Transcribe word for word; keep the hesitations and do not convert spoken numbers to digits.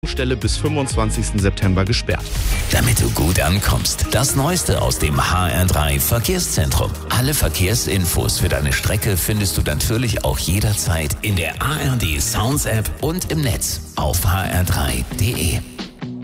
Stelle bis fünfundzwanzigsten September gesperrt. Damit du gut ankommst, das Neueste aus dem H R drei Verkehrszentrum. Alle Verkehrsinfos für deine Strecke findest du natürlich auch jederzeit in der A R D Sounds App und im Netz auf h r drei punkt d e.